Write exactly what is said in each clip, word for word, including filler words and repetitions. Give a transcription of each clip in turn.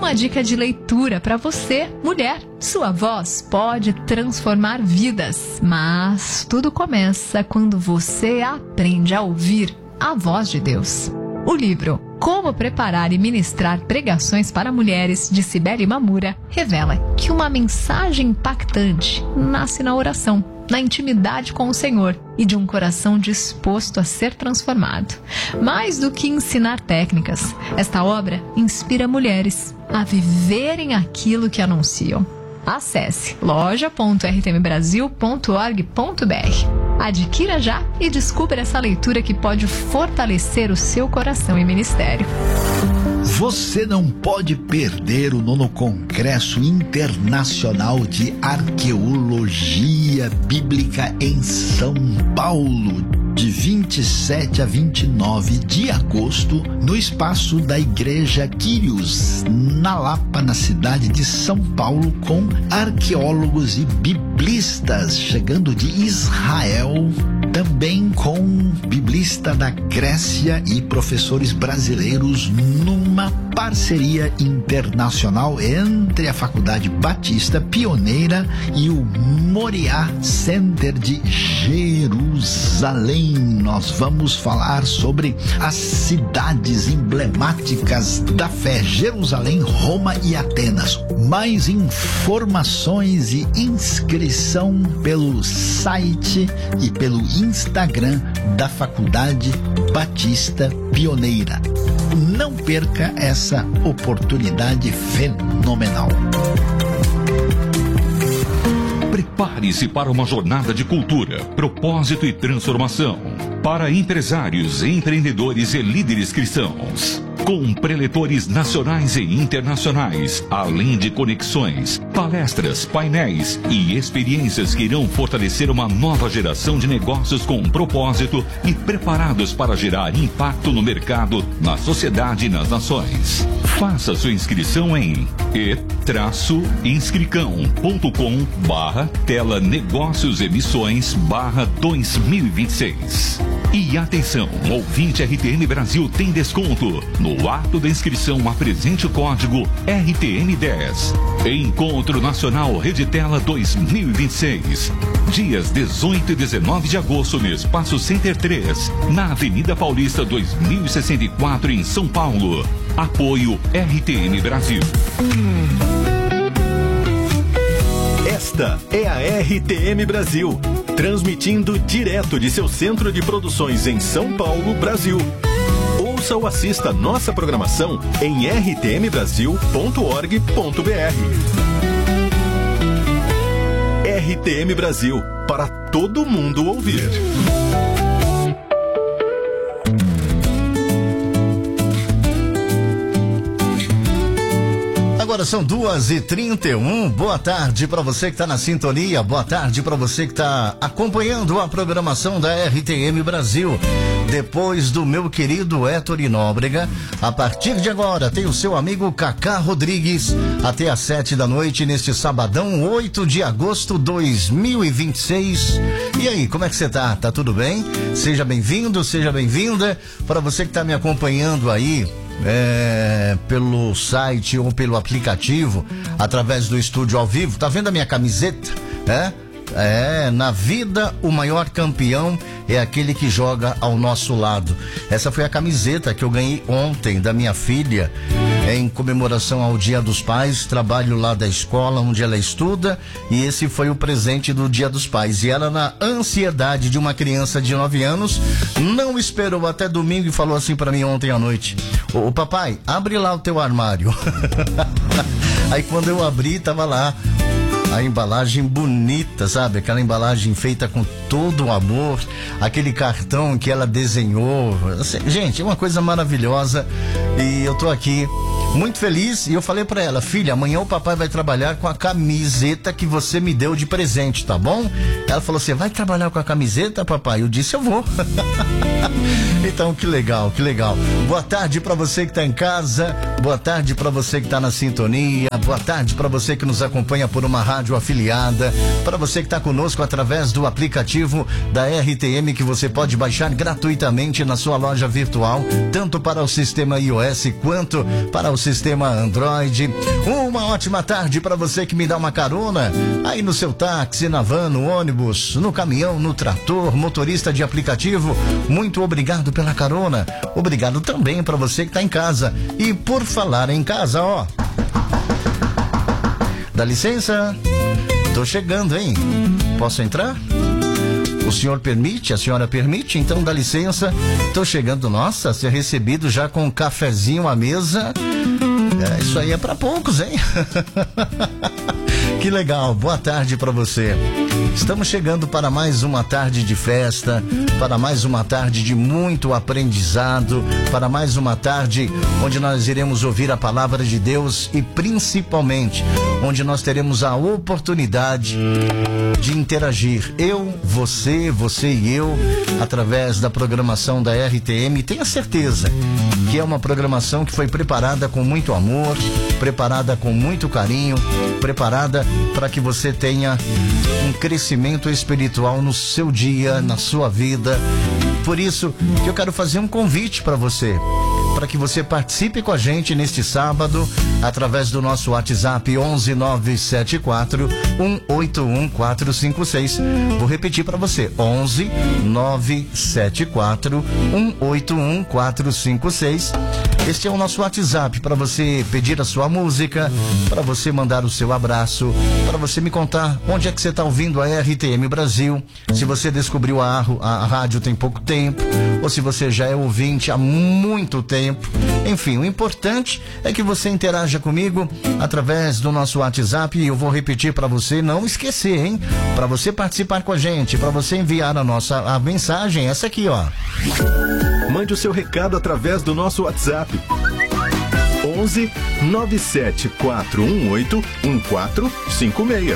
uma dica de leitura para você, mulher. Sua voz pode transformar vidas, mas tudo começa quando você aprende a ouvir a voz de Deus. O livro Como Preparar e Ministrar Pregações para Mulheres, de Cibele Mamura, revela que uma mensagem impactante nasce na oração, na intimidade com o Senhor e de um coração disposto a ser transformado. Mais do que ensinar técnicas, esta obra inspira mulheres a viverem aquilo que anunciam. Acesse loja ponto r t m brasil ponto org ponto b r. Adquira já e descubra essa leitura que pode fortalecer o seu coração e ministério. Você não pode perder o nono Congresso Internacional de Arqueologia Bíblica em São Paulo, de vinte e sete a vinte e nove de agosto, no espaço da Igreja Quírios, na Lapa, na cidade de São Paulo, com arqueólogos e biblistas chegando de Israel, também com biblista da Grécia e professores brasileiros, numa parceria internacional entre a Faculdade Batista Pioneira e o Moriá Center de Jerusalém. Nós vamos falar sobre as cidades emblemáticas da fé: Jerusalém, Roma e Atenas. Mais informações e inscrição pelo site e pelo Instagram da Faculdade Batista Pioneira. Não perca essa oportunidade fenomenal. Prepare-se para uma jornada de cultura, propósito e transformação. Para empresários, empreendedores e líderes cristãos. Com preletores nacionais e internacionais, além de conexões, palestras, painéis e experiências que irão fortalecer uma nova geração de negócios com propósito e preparados para gerar impacto no mercado, na sociedade e nas nações. Faça sua inscrição em e inscricão ponto com barra tela negócios emissões barra dois mil e vinte e seis. E atenção, ouvinte R T M Brasil tem desconto. No ato da inscrição, apresente o código R T M dez. Encontro Nacional Reditela dois mil e vinte e seis. Dias dezoito e dezenove de agosto no Espaço Center três, na Avenida Paulista dois mil e sessenta e quatro, em São Paulo. Apoio R T M Brasil. Esta é a R T M Brasil, transmitindo direto de seu centro de produções em São Paulo, Brasil. Ouça ou assista nossa programação em r t m brasil ponto org ponto b r. R T M Brasil, para todo mundo ouvir. Agora são duas e trinta e um. Boa tarde para você que está na sintonia. Boa tarde para você que está acompanhando a programação da R T M Brasil. Depois do meu querido Héctor Nóbrega, a partir de agora tem o seu amigo Cacá Rodrigues até às sete da noite neste sabadão, oito de agosto de dois mil e vinte e seis. E aí, como é que você tá? Tá tudo bem? Seja bem-vindo, seja bem-vinda. Para você que está me acompanhando aí, É, pelo site ou pelo aplicativo, através do estúdio ao vivo, tá vendo a minha camiseta? É, é, na vida o maior campeão é aquele que joga ao nosso lado. Essa foi a camiseta que eu ganhei ontem da minha filha, em comemoração ao Dia dos Pais. Trabalho lá da escola onde ela estuda, e esse foi o presente do Dia dos Pais. E ela, na ansiedade de uma criança de nove anos, não esperou até domingo e falou assim pra mim ontem à noite: ô, ô papai, abre lá o teu armário. Aí quando eu abri, tava lá a embalagem bonita, sabe? Aquela embalagem feita com todo o amor, aquele cartão que ela desenhou. Assim, gente, é uma coisa maravilhosa. E eu tô aqui muito feliz, e eu falei pra ela: filha, amanhã o papai vai trabalhar com a camiseta que você me deu de presente, tá bom? Ela falou: você vai trabalhar com a camiseta, papai? Eu disse: eu vou. Então, que legal, que legal. Boa tarde pra você que tá em casa, boa tarde pra você que tá na sintonia, boa tarde pra você que nos acompanha por uma rádio afiliada, pra você que tá conosco através do aplicativo da R T M, que você pode baixar gratuitamente na sua loja virtual, tanto para o sistema iOS quanto para o sistema Android. Uma ótima tarde para você que me dá uma carona aí no seu táxi, na van, no ônibus, no caminhão, no trator, motorista de aplicativo. Muito obrigado pela carona. Obrigado também para você que tá em casa. E por falar em casa, ó, dá licença, tô chegando, hein? Posso entrar? O senhor permite? A senhora permite? Então dá licença, tô chegando. Nossa, ser recebido já com um cafezinho à mesa, é, isso aí é pra poucos, hein? Que legal, boa tarde pra você. Estamos chegando para mais uma tarde de festa, para mais uma tarde de muito aprendizado, para mais uma tarde onde nós iremos ouvir a palavra de Deus e principalmente onde nós teremos a oportunidade de interagir, eu, você, você e eu, através da programação da R T M. Tenha certeza que é uma programação que foi preparada com muito amor, preparada com muito carinho, preparada para que você tenha um crescimento espiritual no seu dia, na sua vida. Por isso que eu quero fazer um convite para você, para que você participe com a gente neste sábado através do nosso WhatsApp onze nove sete quatro um oito um quatro cinco seis. Vou repetir para você: onze nove sete quatro um oito um quatro cinco seis. Este é o nosso WhatsApp para você pedir a sua música, para você mandar o seu abraço, para você me contar onde é que você está ouvindo a R T M Brasil, se você descobriu a, a, a rádio tem pouco tempo, ou se você já é ouvinte há muito tempo. Enfim, o importante é que você interaja comigo através do nosso WhatsApp, e eu vou repetir para você não esquecer, hein? Para você participar com a gente, para você enviar a nossa a mensagem, essa aqui, ó. Mande o seu recado através do nosso WhatsApp. onze nove sete quatro um oito um quatro cinco seis.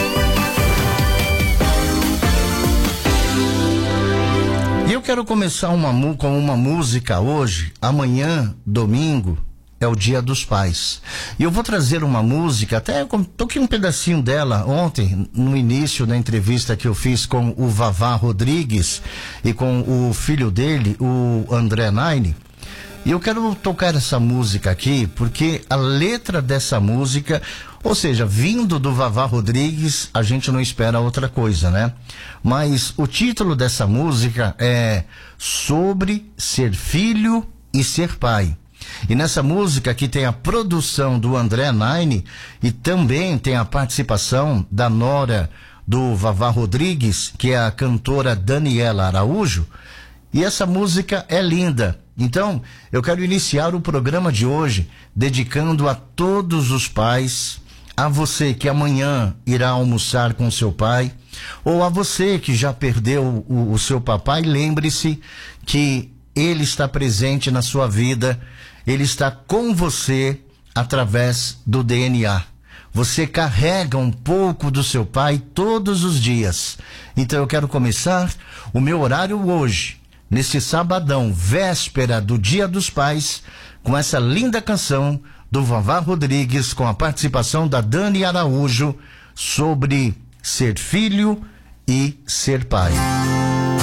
E eu quero começar uma, com uma música hoje. Amanhã, domingo, é o Dia dos Pais. E eu vou trazer uma música, até eu toquei um pedacinho dela ontem, no início da entrevista que eu fiz com o Vavá Rodrigues e com o filho dele, o André Nine. E eu quero tocar essa música aqui porque a letra dessa música, ou seja, vindo do Vavá Rodrigues, a gente não espera outra coisa, né? Mas o título dessa música é Sobre Ser Filho e Ser Pai. E nessa música aqui tem a produção do André Nine e também tem a participação da nora do Vavá Rodrigues, que é a cantora Daniela Araújo. E essa música é linda. Então, eu quero iniciar o programa de hoje dedicando a todos os pais, a você que amanhã irá almoçar com seu pai, ou a você que já perdeu o, o seu papai. Lembre-se que ele está presente na sua vida, ele está com você através do D N A. Você carrega um pouco do seu pai todos os dias. Então eu quero começar o meu horário hoje, nesse sabadão, véspera do Dia dos Pais, com essa linda canção do Vavá Rodrigues, com a participação da Dani Araújo, sobre ser filho e ser pai.